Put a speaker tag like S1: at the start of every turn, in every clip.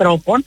S1: ανθρώπων,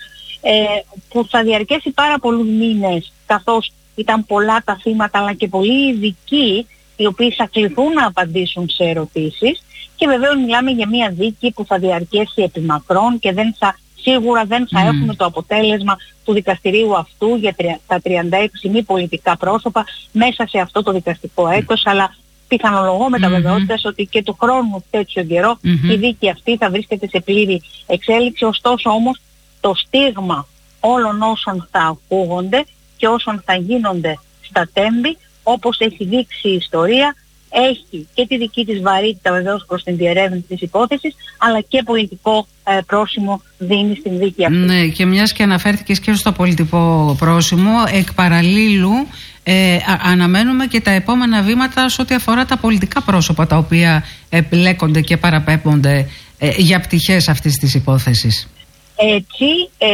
S1: που θα διαρκέσει πάρα πολλούς μήνες, καθώς ήταν πολλά τα θύματα αλλά και πολλοί ειδικοί οι οποίοι θα κληθούν να απαντήσουν σε ερωτήσεις, και βεβαίως μιλάμε για μια δίκη που θα διαρκέσει επί μακρόν και σίγουρα δεν θα έχουμε το αποτέλεσμα του δικαστηρίου αυτού για τα 36 μη πολιτικά πρόσωπα μέσα σε αυτό το δικαστικό έτος, αλλά πιθανολογώ με τα βεβαιότητας ότι και του χρόνου τέτοιο καιρό η δίκη αυτή θα βρίσκεται σε πλήρη εξέλιξη. Ωστόσο όμως το στίγμα όλων όσων θα ακούγονται και όσων θα γίνονται στα τέμπη, όπως έχει δείξει η ιστορία, έχει και τη δική της βαρύτητα βεβαίως προς την διερεύνηση της υπόθεσης, αλλά και πολιτικό πρόσημο δίνει στην δίκη αυτή.
S2: Ναι, και μιας και αναφέρθηκες και στο πολιτικό πρόσημο, εκ παραλλήλου αναμένουμε και τα επόμενα βήματα σε ό,τι αφορά τα πολιτικά πρόσωπα τα οποία επιλέκονται και παραπέμπονται για πτυχές αυτής της υπόθεσης.
S1: Έτσι,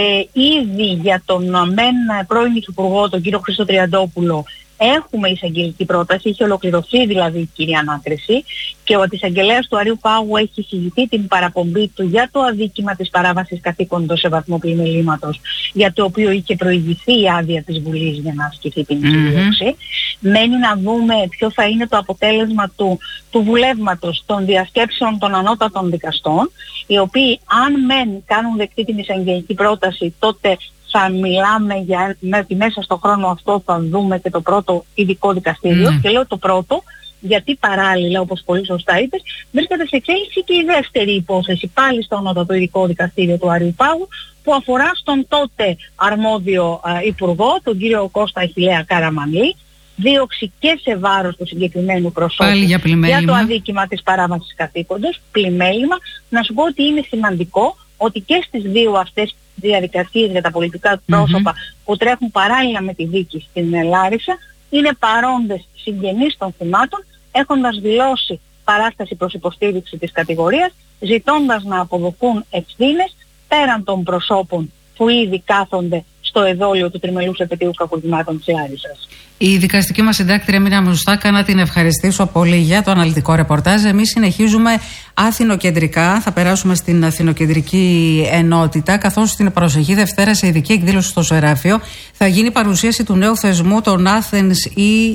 S1: ήδη για τον πρώην Υφυπουργό, τον κύριο Χρήστο Τριαντόπουλο, έχουμε εισαγγελική πρόταση, είχε ολοκληρωθεί δηλαδή η κυρία ανάκριση, και ο αντισαγγελέας του Αρείου Πάγου έχει συζητεί την παραπομπή του για το αδίκημα της παράβασης καθήκοντος σε βαθμό πλημελήματος, για το οποίο είχε προηγηθεί η άδεια της Βουλής για να ασκηθεί την δίωξη. Μένει να δούμε ποιο θα είναι το αποτέλεσμα του βουλεύματος των διασκέψεων των ανώτατων δικαστών, οι οποίοι αν κάνουν δεκτή την εισαγγελική πρόταση, τότε θα μιλάμε για ότι μέσα στον χρόνο αυτό θα δούμε και το πρώτο ειδικό δικαστήριο. Και λέω το πρώτο γιατί παράλληλα, όπως πολύ σωστά είπες, βρίσκεται σε εξέλιξη και η δεύτερη υπόθεση πάλι στο ανώτατο ειδικό δικαστήριο του Αρείου Πάγου, που αφορά στον τότε αρμόδιο υπουργό, τον κύριο Κώστα Αχιλλέα Καραμανλή, δίωξη και σε βάρος του συγκεκριμένου προσώπου για το αδίκημα της παράβασης καθήκοντος, πλημέλημα. Να σου πω ότι είναι σημαντικό ότι και στις δύο αυτές διαδικασίες για τα πολιτικά πρόσωπα που τρέχουν παράλληλα με τη δίκη στην Λάρισα, είναι παρόντες συγγενείς των θυμάτων, έχοντας δηλώσει παράσταση προς υποστήριξη της κατηγορίας, ζητώντας να αποδοθούν ευθύνες πέραν των προσώπων που ήδη κάθονται στο εδόλιο του τριμελούς επετείου κακουργημάτων της Λάρισσας.
S2: Η δικαστική μας συντάκτρια Μίνα Μουστάκα, να την ευχαριστήσω πολύ για το αναλυτικό ρεπορτάζ. Εμείς συνεχίζουμε αθηνοκεντρικά, θα περάσουμε στην αθηνοκεντρική ενότητα, καθώς την προσεχή Δευτέρα σε ειδική εκδήλωση στο Σεράφιο θα γίνει παρουσίαση του νέου θεσμού των Athens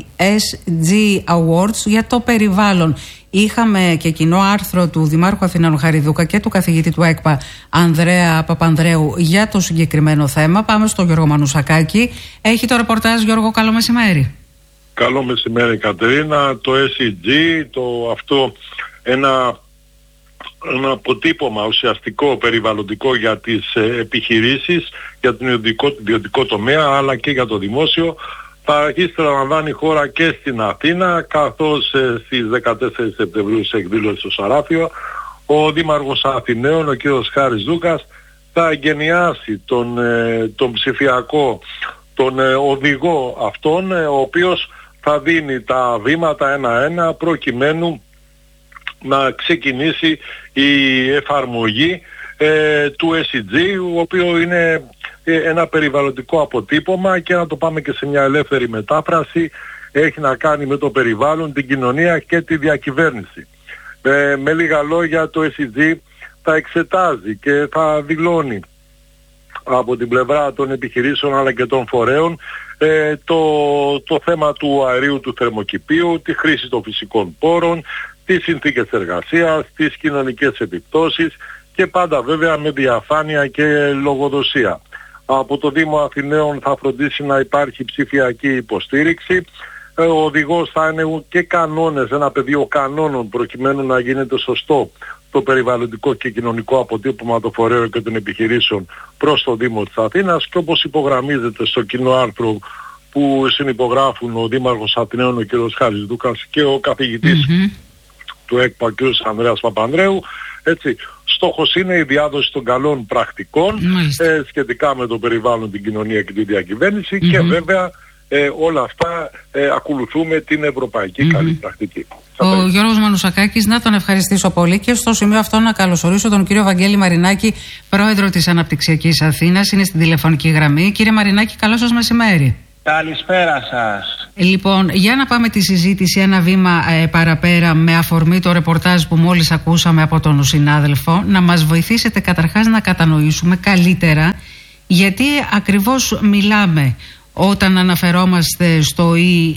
S2: ESG Awards για το περιβάλλον. Είχαμε και κοινό άρθρο του Δημάρχου Αθηνών Χαριδούκα και του καθηγητή του ΕΚΠΑ Ανδρέα Παπανδρέου για το συγκεκριμένο θέμα. Πάμε στον Γιώργο Μανουσακάκη. Έχει το ρεπορτάζ. Γιώργο, καλό μεσημέρι.
S3: Καλό μεσημέρι, Κατερίνα. Το SEG, αυτό ένα αποτύπωμα ουσιαστικό περιβαλλοντικό για τις επιχειρήσεις, για τον ιδιωτικό τομέα αλλά και για το δημόσιο, θα αρχίσει να λαμβάνει χώρα και στην Αθήνα, καθώς στις 14 Σεπτεμβρίου σε εκδήλωση στο Σαράφιο ο Δήμαρχος Αθηναίων, ο κ. Χάρης Δούκας, θα εγκαινιάσει τον ψηφιακό, τον οδηγό αυτόν, ο οποίος θα δίνει τα βήματα ένα-ένα προκειμένου να ξεκινήσει η εφαρμογή του SEG, ο οποίο είναι ένα περιβαλλοντικό αποτύπωμα, και να το πάμε και σε μια ελεύθερη μετάφραση, έχει να κάνει με το περιβάλλον, την κοινωνία και τη διακυβέρνηση. Με λίγα λόγια, το SEG θα εξετάζει και θα δηλώνει από την πλευρά των επιχειρήσεων αλλά και των φορέων το θέμα του αερίου του θερμοκηπίου, τη χρήση των φυσικών πόρων, τις συνθήκες εργασίας, τις κοινωνικές επιπτώσεις, και πάντα βέβαια με διαφάνεια και λογοδοσία. Από το Δήμο Αθηναίων θα φροντίσει να υπάρχει ψηφιακή υποστήριξη. Ο οδηγός θα είναι και κανόνες, ένα πεδίο κανόνων προκειμένου να γίνεται σωστό το περιβαλλοντικό και κοινωνικό αποτύπωμα των φορέων και των επιχειρήσεων προς το Δήμο της Αθήνας, και όπως υπογραμμίζεται στο κοινό άρθρο που συνυπογράφουν ο Δήμαρχος Αθηναίων, ο κ. Χάρης Δούκας, και ο καθηγητής του ΕΚΠΑ, κ. Ανδρέας Παπανδρέου, έτσι, στόχος είναι η διάδοση των καλών πρακτικών σχετικά με το περιβάλλον, την κοινωνία και τη διακυβέρνηση, και βέβαια όλα αυτά ακολουθούμε την ευρωπαϊκή καλή πρακτική.
S2: Ο Γιώργος Μανουσακάκης, να τον ευχαριστήσω πολύ, και στο σημείο αυτό να καλωσορίσω τον κύριο Βαγγέλη Μαρινάκη, πρόεδρο της Αναπτυξιακής Αθήνας. Είναι στην τηλεφωνική γραμμή. Κύριε Μαρινάκη, καλό σας μεσημέρι.
S4: Καλησπέρα σας.
S2: Λοιπόν, για να πάμε τη συζήτηση ένα βήμα παραπέρα με αφορμή το ρεπορτάζ που μόλις ακούσαμε από τον συνάδελφο, να μας βοηθήσετε καταρχάς να κατανοήσουμε καλύτερα γιατί ακριβώς μιλάμε όταν αναφερόμαστε στο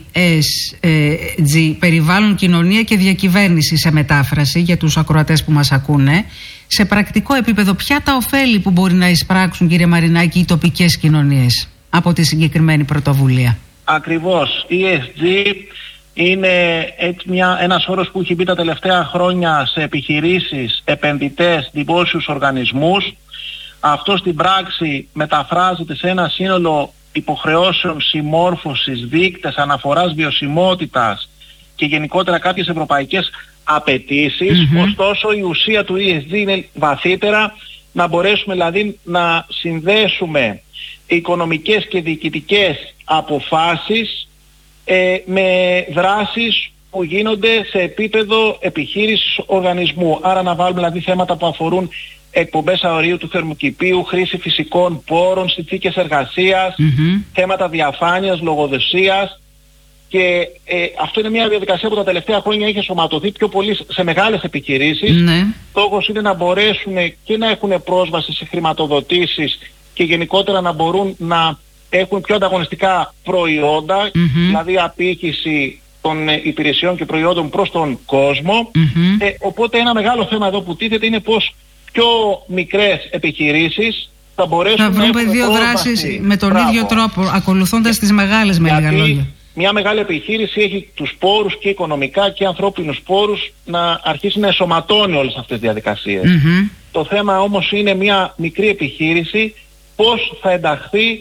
S2: ESG, περιβάλλον, κοινωνία και διακυβέρνηση σε μετάφραση για τους ακροατές που μας ακούνε. Σε πρακτικό επίπεδο, ποια τα ωφέλη που μπορεί να εισπράξουν, κύριε Μαρινάκη, οι τοπικές κοινωνίες από τη συγκεκριμένη πρωτοβουλία?
S4: Ακριβώς. ESG είναι ένας όρος που έχει μπει τα τελευταία χρόνια σε επιχειρήσεις, επενδυτές, δημόσιους οργανισμούς. Αυτό στην πράξη μεταφράζεται σε ένα σύνολο υποχρεώσεων συμμόρφωσης, δείκτες αναφοράς βιωσιμότητας και γενικότερα κάποιες ευρωπαϊκές απαιτήσεις. Ωστόσο η ουσία του ESG είναι βαθύτερα, να μπορέσουμε δηλαδή να συνδέσουμε οικονομικές και διοικητικές αποφάσεις με δράσεις που γίνονται σε επίπεδο επιχείρησης οργανισμού. Άρα να βάλουμε δηλαδή θέματα που αφορούν εκπομπές αερίου του θερμοκηπίου, χρήση φυσικών πόρων, συνθήκες εργασίας, θέματα διαφάνειας, λογοδοσίας, και αυτό είναι μια διαδικασία που τα τελευταία χρόνια έχει ενσωματωθεί πιο πολύ σε μεγάλες επιχειρήσεις. Στόχος είναι να μπορέσουν και να έχουν πρόσβαση σε χρηματοδοτήσεις και γενικότερα να μπορούν να έχουν πιο ανταγωνιστικά προϊόντα, δηλαδή απήχηση των υπηρεσιών και προϊόντων προς τον κόσμο. Οπότε ένα μεγάλο θέμα εδώ που τίθεται είναι πως πιο μικρές επιχειρήσεις θα μπορέσουν να βρουν
S2: δύο δράσεις με τον ίδιο τρόπο, ακολουθώντας τις μεγάλες, με λίγα λόγια.
S4: Μια μεγάλη επιχείρηση έχει τους πόρους και οικονομικά και ανθρώπινους πόρους να αρχίσει να ενσωματώνει όλες αυτές τις διαδικασίες. Το θέμα όμως είναι μια μικρή επιχείρηση πώς θα ενταχθεί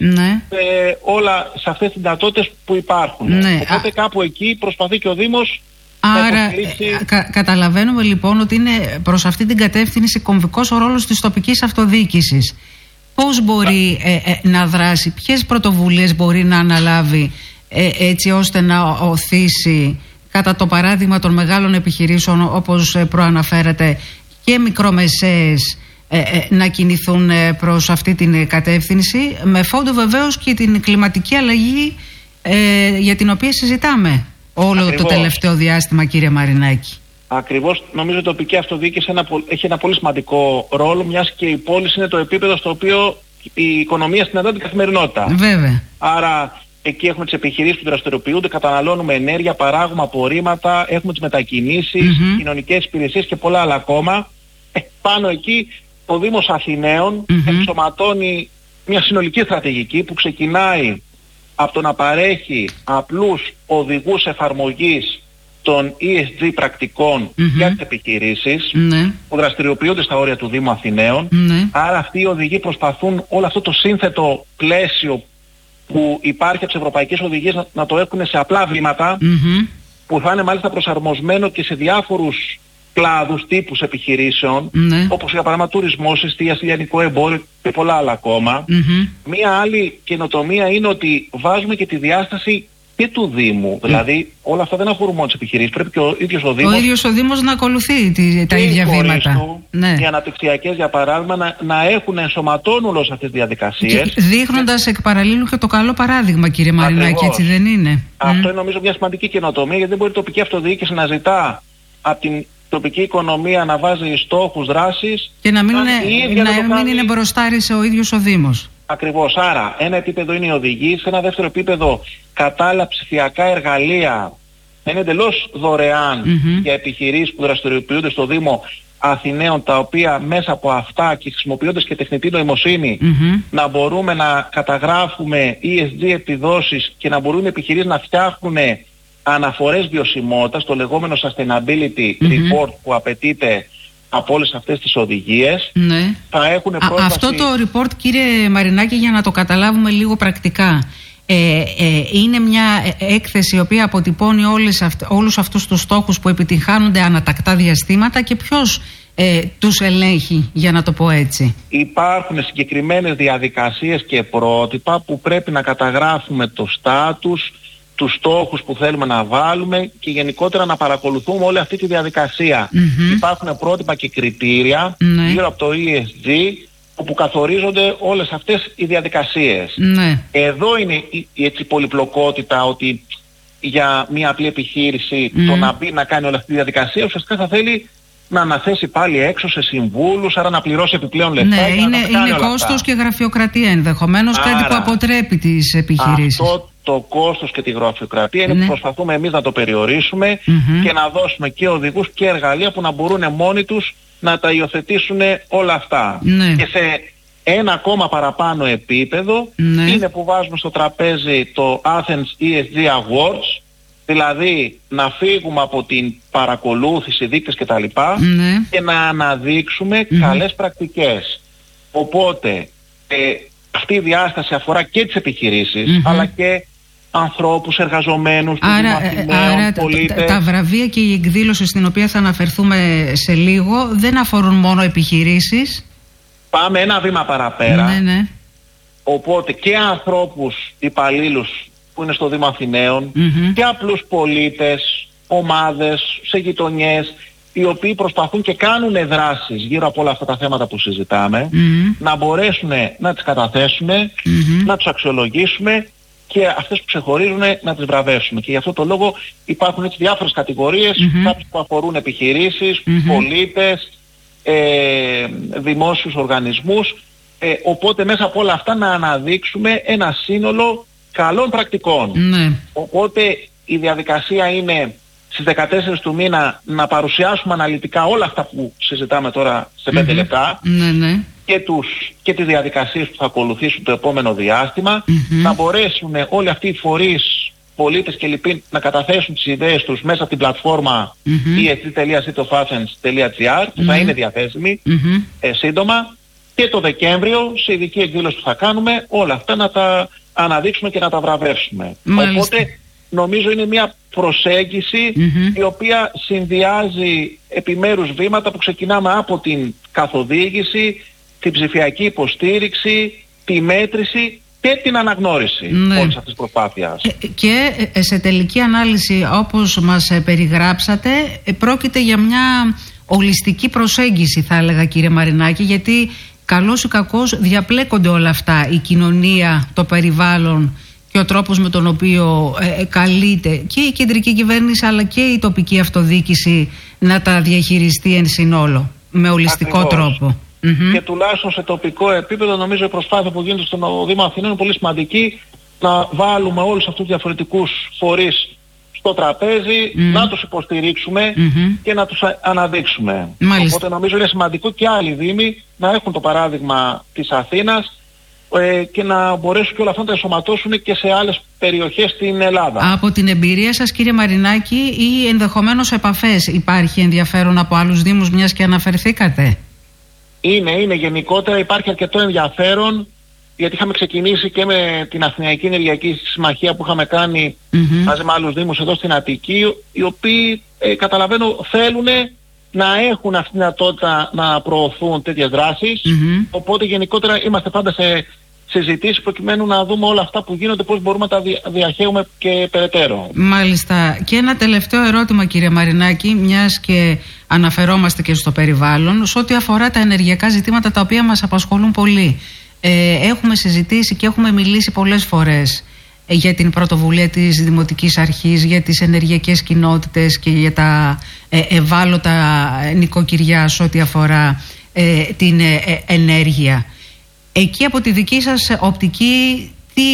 S4: σε αυτές τις δυνατότητες που υπάρχουν. Οπότε κάπου εκεί προσπαθεί και ο Δήμος.
S2: Άρα καταλαβαίνουμε λοιπόν ότι είναι προς αυτή την κατεύθυνση κομβικός ο ρόλος της τοπικής αυτοδιοίκησης. Πώς μπορεί να δράσει, ποιες πρωτοβουλίες μπορεί να αναλάβει έτσι ώστε να οθήσει κατά το παράδειγμα των μεγάλων επιχειρήσεων, όπως προαναφέρατε, και μικρομεσαίες να κινηθούν προς αυτή την κατεύθυνση, με φόντο βεβαίως και την κλιματική αλλαγή για την οποία συζητάμε όλο το τελευταίο διάστημα, κύριε Μαρινάκη.
S4: Ακριβώς. Νομίζω ότι η τοπική αυτοδιοίκηση έχει ένα πολύ σημαντικό ρόλο, μιας και η πόλη είναι το επίπεδο στο οποίο η οικονομία συναντά την καθημερινότητα.
S2: Βέβαια.
S4: Άρα εκεί έχουμε τις επιχειρήσεις που δραστηριοποιούνται, καταναλώνουμε ενέργεια, παράγουμε απορρίμματα, έχουμε τις μετακινήσεις, κοινωνικές υπηρεσίες και πολλά άλλα ακόμα. Πάνω εκεί ο Δήμος Αθηναίων ενσωματώνει μια συνολική στρατηγική που ξεκινάει από το να παρέχει απλούς οδηγούς εφαρμογής των ESG πρακτικών για τις επιχειρήσεις που δραστηριοποιούνται στα όρια του Δήμου Αθηναίων. Άρα αυτοί οι οδηγοί προσπαθούν όλο αυτό το σύνθετο πλαίσιο που υπάρχει από τις ευρωπαϊκές οδηγίες να το έχουν σε απλά βήματα, που θα είναι μάλιστα προσαρμοσμένο και σε διάφορους κλάδους, τύπους επιχειρήσεων, όπως για παράδειγμα τουρισμός, εστίαση, λιανικό εμπόριο και πολλά άλλα ακόμα. Μία άλλη καινοτομία είναι ότι βάζουμε και τη διάσταση και του Δήμου. Δηλαδή όλα αυτά δεν αφορούν μόνο τις επιχειρήσεις, πρέπει και ο ίδιος ο Δήμος.
S2: Ο ίδιος ο Δήμος να ακολουθεί τα ίδια βήματα.
S4: Οι αναπτυξιακές, για παράδειγμα, να έχουν ενσωματώνουν όλες αυτές τις διαδικασίες.
S2: Δείχνοντας εκ παραλλήλου και το καλό παράδειγμα, κύριε Μαρινάκη, έτσι δεν είναι?
S4: Αυτό είναι νομίζω μια σημαντική καινοτομία, γιατί δεν μπορεί η τοπική αυτοδιοίκηση να ζητά από την τοπική οικονομία να βάζει στόχους, δράσεις
S2: και να μην είναι μπροστάρης ο ίδιος ο Δήμος.
S4: Ακριβώς. Άρα ένα επίπεδο είναι οι οδηγοί, σε ένα δεύτερο επίπεδο κατάλληλα ψηφιακά εργαλεία είναι εντελώς δωρεάν για επιχειρήσεις που δραστηριοποιούνται στο Δήμο Αθηναίων, τα οποία μέσα από αυτά και χρησιμοποιώντας και τεχνητή νοημοσύνη να μπορούμε να καταγράφουμε ESG επιδόσεις και να μπορούν οι επιχειρήσεις να φτιάχνουν αναφορές βιωσιμότητας, το λεγόμενο sustainability report που απαιτείται από όλες αυτές τις οδηγίες. Θα έχουν πρόσβαση.
S2: Αυτό το report, κύριε Μαρινάκη, για να το καταλάβουμε λίγο πρακτικά, είναι μια έκθεση η οποία αποτυπώνει όλους αυτούς τους στόχους που επιτυγχάνονται ανατακτά διαστήματα, και ποιος τους ελέγχει, για να το πω έτσι?
S4: Υπάρχουν συγκεκριμένες διαδικασίες και πρότυπα που πρέπει να καταγράφουμε το στάτους, τους στόχους που θέλουμε να βάλουμε και γενικότερα να παρακολουθούμε όλη αυτή τη διαδικασία. Υπάρχουν πρότυπα και κριτήρια γύρω από το ESG όπου καθορίζονται όλες αυτές οι διαδικασίες. Εδώ είναι η πολυπλοκότητα, ότι για μια απλή επιχείρηση το να μπει να κάνει όλη αυτή τη διαδικασία. Ουσιαστικά θα θέλει να αναθέσει πάλι έξω σε συμβούλους, άρα να πληρώσει επιπλέον λεφτά.
S2: Ναι, είναι κόστος και γραφειοκρατία ενδεχομένως, κάτι που αποτρέπει τις επιχειρήσεις.
S4: Αυτό το κόστος και τη γραφειοκρατία είναι που προσπαθούμε εμείς να το περιορίσουμε και να δώσουμε και οδηγούς και εργαλεία που να μπορούν μόνοι τους να τα υιοθετήσουν όλα αυτά. Και σε ένα ακόμα παραπάνω επίπεδο είναι που βάζουμε στο τραπέζι το Athens ESG Awards, δηλαδή να φύγουμε από την παρακολούθηση, δείκτες κτλ. Και να αναδείξουμε καλές πρακτικές. Οπότε αυτή η διάσταση αφορά και τις επιχειρήσεις αλλά και ανθρώπους, εργαζομένους, άρα πολίτες.
S2: Τα βραβεία και η εκδήλωση στην οποία θα αναφερθούμε σε λίγο δεν αφορούν μόνο επιχειρήσεις.
S4: Πάμε ένα βήμα παραπέρα. Οπότε και ανθρώπους, υπαλλήλους που είναι στο Δήμο Αθηναίων και απλούς πολίτες, ομάδες, σε γειτονιές, οι οποίοι προσπαθούν και κάνουν δράσεις γύρω από όλα αυτά τα θέματα που συζητάμε, να μπορέσουν να τις καταθέσουμε, να τους αξιολογήσουμε και αυτές που ξεχωρίζουν να τις βραβεύσουμε. Και γι' αυτό το λόγο υπάρχουν έτσι διάφορες κατηγορίες, κάποιες που αφορούν επιχειρήσεις, πολίτες, δημόσιους οργανισμούς, οπότε μέσα από όλα αυτά να αναδείξουμε ένα σύνολο καλών πρακτικών. Οπότε η διαδικασία είναι στις 14 του μήνα να παρουσιάσουμε αναλυτικά όλα αυτά που συζητάμε τώρα σε 5 λεπτά και τις διαδικασίες που θα ακολουθήσουν το επόμενο διάστημα, να μπορέσουν όλοι αυτοί οι φορείς, πολίτες και λοιποί να καταθέσουν τις ιδέες τους μέσα από την πλατφόρμα esg.cityofathens.gr που θα είναι διαθέσιμη σύντομα, και το Δεκέμβριο σε ειδική εκδήλωση που θα κάνουμε όλα αυτά να τα αναδείξουμε και να τα βραβεύσουμε. Οπότε νομίζω είναι μια προσέγγιση η οποία συνδυάζει επιμέρους βήματα που ξεκινάμε από την καθοδήγηση, την ψηφιακή υποστήριξη, τη μέτρηση και την αναγνώριση όλης αυτής της προσπάθειας.
S2: Και σε τελική ανάλυση, όπως μας περιγράψατε, πρόκειται για μια ολιστική προσέγγιση, θα έλεγα, κύριε Μαρινάκη, γιατί καλώς ή κακώς διαπλέκονται όλα αυτά, η κοινωνία, το περιβάλλον και ο τρόπος με τον οποίο καλείται και η κεντρική κυβέρνηση αλλά και η τοπική αυτοδιοίκηση να τα διαχειριστεί εν συνόλο με ολιστικό τρόπο.
S4: Και τουλάχιστον σε τοπικό επίπεδο νομίζω η προσπάθεια που γίνεται στο Δήμο Αθηνών είναι πολύ σημαντική, να βάλουμε όλους αυτούς τους διαφορετικούς φορείς στο τραπέζι, να τους υποστηρίξουμε και να τους αναδείξουμε. Οπότε νομίζω είναι σημαντικό και άλλοι δήμοι να έχουν το παράδειγμα της Αθήνας και να μπορέσουν και όλα αυτά να τα ενσωματώσουν και σε άλλες περιοχές στην Ελλάδα.
S2: Από την εμπειρία σας, κύριε Μαρινάκη, ή ενδεχομένως επαφές, υπάρχει ενδιαφέρον από άλλους δήμους, μιας και αναφερθήκατε?
S4: Είναι γενικότερα, υπάρχει αρκετό ενδιαφέρον, γιατί είχαμε ξεκινήσει και με την Αθηναϊκή Ενεργειακή Συμμαχία που είχαμε κάνει μαζί με άλλους δήμους εδώ στην Αττική, οι οποίοι καταλαβαίνω θέλουν να έχουν αυτή τη δυνατότητα να προωθούν τέτοιες δράσεις. Οπότε γενικότερα είμαστε πάντα σε συζητήσεις προκειμένου να δούμε όλα αυτά που γίνονται, πώς μπορούμε να τα διαχέουμε και περαιτέρω.
S2: Μάλιστα. Και ένα τελευταίο ερώτημα, κύριε Μαρινάκη, μιας και αναφερόμαστε και στο περιβάλλον, σε ό,τι αφορά τα ενεργειακά ζητήματα τα οποία μας απασχολούν πολύ. Έχουμε συζητήσει και έχουμε μιλήσει πολλές φορές για την πρωτοβουλία της Δημοτικής Αρχής, για τις ενεργειακές κοινότητες και για τα ευάλωτα νοικοκυριά σε ό,τι αφορά την ενέργεια. Εκεί από τη δική σας οπτική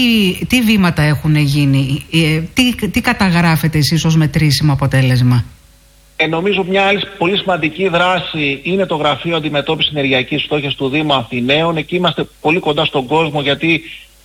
S2: τι βήματα έχουν γίνει, τι καταγράφετε εσείς ως μετρήσιμο αποτέλεσμα?
S4: Νομίζω μια άλλη πολύ σημαντική δράση είναι το Γραφείο Αντιμετώπισης Ενεργειακής Φτώχειας του Δήμου Αθηναίων. Εκεί είμαστε πολύ κοντά στον κόσμο, γιατί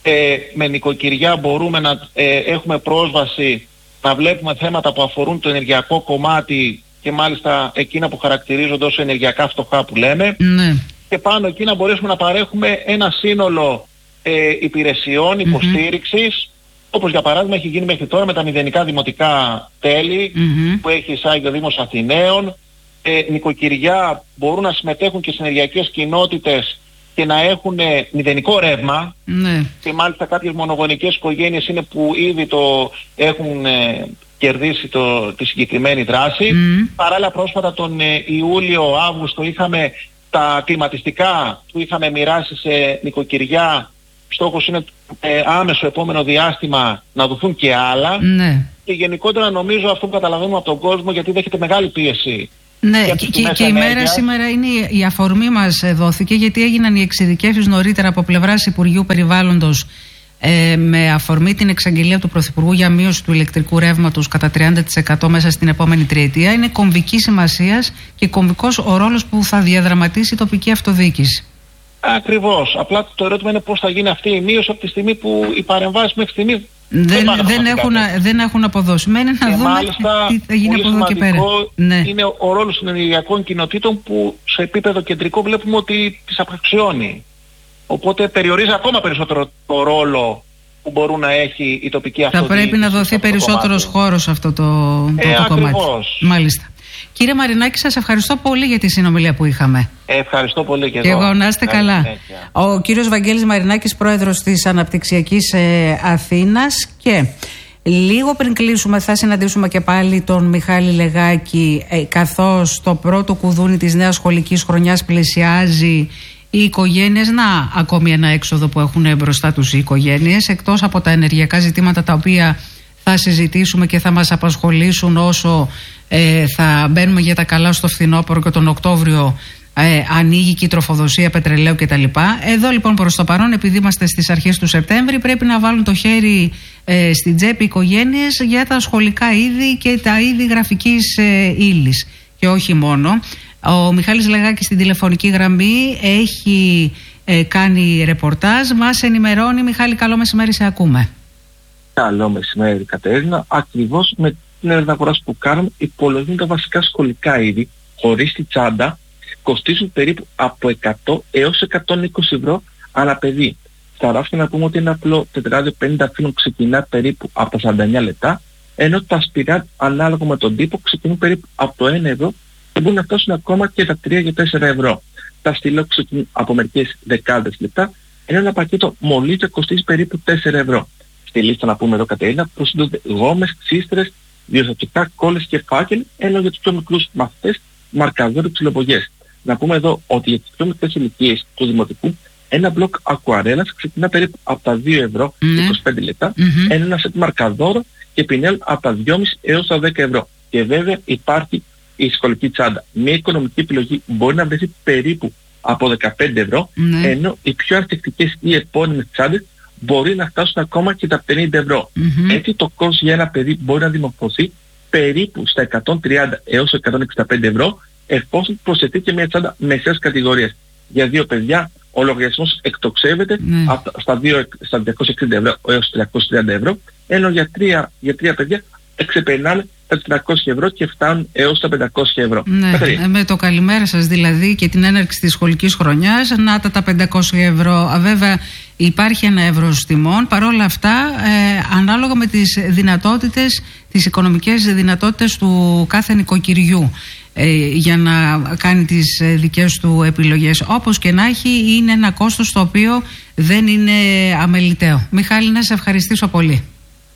S4: με νοικοκυριά μπορούμε να έχουμε πρόσβαση, να βλέπουμε θέματα που αφορούν το ενεργειακό κομμάτι και μάλιστα εκείνα που χαρακτηρίζονται ως ενεργειακά φτωχά που λέμε. Και πάνω εκεί να μπορέσουμε να παρέχουμε ένα σύνολο υπηρεσιών υποστήριξης, όπως για παράδειγμα έχει γίνει μέχρι τώρα με τα μηδενικά δημοτικά τέλη που έχει εισάγει ο Δήμος Αθηναίων. Νοικοκυριά μπορούν να συμμετέχουν και σε ενεργειακές κοινότητες και να έχουν μηδενικό ρεύμα. Και μάλιστα κάποιες μονογονικές οικογένειες είναι που ήδη το έχουν κερδίσει τη συγκεκριμένη δράση. Παράλληλα πρόσφατα τον Ιούλιο-Αύγουστο είχαμε τα κλιματιστικά που είχαμε μοιράσει σε νοικοκυριά. Στόχος είναι άμεσο επόμενο διάστημα να δοθούν και άλλα. και γενικότερα νομίζω αυτό που καταλαβαίνουμε από τον κόσμο, γιατί δέχεται μεγάλη πίεση.
S2: Ναι, και η μέρα σήμερα είναι η αφορμή μας δόθηκε, γιατί έγιναν οι εξειδικεύσεις νωρίτερα από πλευράς Υπουργείου Περιβάλλοντος με αφορμή την εξαγγελία του Πρωθυπουργού για μείωση του ηλεκτρικού ρεύματος κατά 30% μέσα στην επόμενη τριετία. Είναι κομβική σημασίας και κομβικός ο ρόλος που θα διαδραματίσει η τοπική αυτοδιοίκηση. Ακριβώς.
S4: Απλά το ερώτημα είναι πώς θα γίνει αυτή η μείωση από τη στιγμή που οι παρεμβάσεις μέχρι στιγμής
S2: δεν έχουν αποδώσει. Μένει να δούμε τι θα γίνει από εδώ και πέρα.
S4: Ναι. Είναι ο ρόλος των ενεργειακών κοινοτήτων που σε επίπεδο κεντρικό βλέπουμε ότι τις απαξιώνει. Οπότε περιορίζει ακόμα περισσότερο το ρόλο που μπορούν να έχει η τοπική αυτοδιοίκηση.
S2: Θα πρέπει να δοθεί περισσότερος χώρος σε αυτό το κομμάτι. Μάλιστα. Κύριε Μαρινάκη, σας ευχαριστώ πολύ για τη συνομιλία που είχαμε.
S4: Ευχαριστώ πολύ και
S2: εγώ. Να είστε καλά. Ο κύριος Βαγγέλης Μαρινάκης, πρόεδρος της Αναπτυξιακής Αθήνας. Και λίγο πριν κλείσουμε θα συναντήσουμε και πάλι τον Μιχάλη Λεγάκη, καθώς το πρώτο κουδούνι της νέας σχολικής χρονιάς πλησιάζει. Οι οικογένειες, ακόμη ένα έξοδο που έχουν μπροστά τους οι οικογένειες, εκτός από τα ενεργειακά ζητήματα τα οποία θα συζητήσουμε και θα μας απασχολήσουν όσο θα μπαίνουμε για τα καλά στο φθινόπωρο και τον Οκτώβριο ανοίγει και η τροφοδοσία πετρελαίου κτλ. Εδώ λοιπόν προς το παρόν, επειδή είμαστε στις αρχές του Σεπτέμβρη, πρέπει να βάλουν το χέρι στην τσέπη οι οικογένειες για τα σχολικά είδη και τα είδη γραφικής ύλης. Και όχι μόνο. Ο Μιχάλης Λεγάκης στην τηλεφωνική γραμμή έχει κάνει ρεπορτάζ. Μας ενημερώνει. Μιχάλη, καλό μεσημέρι, σε ακούμε.
S5: Καλό μεσημέρι, Κατερίνα. Ακριβώς με την έρευνα που κάνουμε, υπολογίζουν τα βασικά σχολικά είδη χωρίς τη τσάντα, κοστίζουν περίπου από 100 έως 120 ευρώ ανά παιδί. Στα ράφια να πούμε ότι ένα απλό τετράδιο 50 φύλλων ξεκινά περίπου από τα 49 λεπτά, ενώ τα σπιράλ ανάλογα με τον τύπο ξεκινούν περίπου από το 1 ευρώ και μπορούν να φτάσουν ακόμα και τα 3 και 4 ευρώ. Τα στυλό ξεκινούν από μερικές δεκάδες λεπτά, ενώ ένα πακέτο μολύβια κοστίζει περίπου 4 ευρώ. Στη λίστα να πούμε εδώ, Κατερίνα, προσθέτονται γόμες, ξύστρες, διορθωτικά, κόλλες και φάκελοι, ενώ για τους πιο μικρούς μαθητές μαρκαδόροι ψιλοπογιές. Να πούμε εδώ ότι για τις πιο μικρές ηλικίες του δημοτικού, ένα μπλοκ ακουαρέλας ξεκινά περίπου από τα 2 ευρώ και 25 λεπτά, ενώ ένα σετ μαρκαδόρο και πινέλ από τα 2,5 έως τα 10 ευρώ. Και βέβαια υπάρχει η σχολική τσάντα. Μια οικονομική επιλογή μπορεί να βρεθεί περίπου από 15 ευρώ, ενώ οι πιο ανθεκτικές ή επώνυμες τσάντες μπορεί να φτάσουν ακόμα και τα 50 ευρώ. Έτσι το κόστος για ένα παιδί μπορεί να δημορφωθεί περίπου στα 130 έως 165 ευρώ, εφόσον προσθεθεί και μια τσάντα μεσαίας κατηγορίας. Για 2 παιδιά ο λογαριασμός εκτοξεύεται στα 260 ευρώ έως 330 ευρώ, ενώ για 3 παιδιά ξεπερνάνε τα 400 ευρώ και φτάνουν έως τα 500 ευρώ.
S2: Με το καλημέρα σας δηλαδή και την έναρξη της σχολικής χρονιάς, να τα 500 ευρώ. Βέβαια υπάρχει ένα εύρος τιμών. Παρόλα αυτά, ανάλογα με τις δυνατότητες, τις οικονομικές δυνατότητες του κάθε νοικοκυριού, για να κάνει τις δικές του επιλογές. Όπως και να έχει, είναι ένα κόστος το οποίο δεν είναι αμεληταίο. Μιχάλη, να σε ευχαριστήσω πολύ.